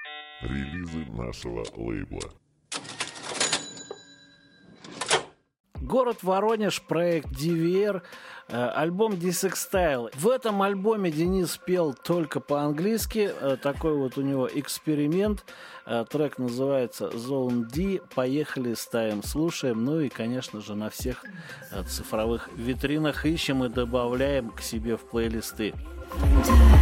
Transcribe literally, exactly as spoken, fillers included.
Релизы нашего лейбла. Город Воронеж, проект ди ви ар, альбом Dissextile. В этом альбоме Денис пел только по-английски. Такой вот у него эксперимент. Трек называется Zone D. Поехали, ставим, слушаем. Ну и, конечно же, на всех цифровых витринах ищем и добавляем к себе в плейлисты.